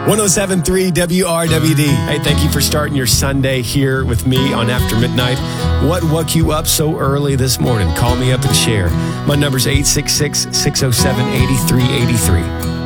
107.3 WRWD. Hey, thank you for starting your Sunday here with me on After Midnight. What woke you up so early this morning? Call me up and share. My number's 866-607-8383.